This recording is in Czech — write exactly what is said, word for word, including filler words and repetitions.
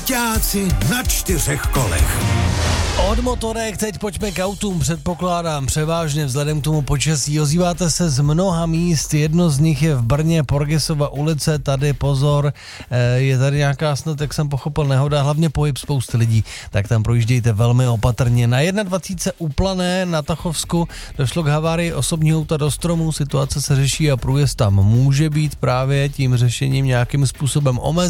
Parťáci na čtyřech kolech. Od motorek teď pojďme k autům, předpokládám převážně vzhledem k tomu počasí. Ozýváte se z mnoha míst, jedno z nich je v Brně, Porgesova ulice, tady pozor, je tady nějaká snad, jak jsem pochopil, nehoda, hlavně pohyb spousty lidí, tak tam projíždějte velmi opatrně. Na dvacet jedna u Plané na Tachovsku došlo k havárii osobního auta do stromu, situace se řeší a průjezd tam může být právě tím řešením nějakým způsobem omezen.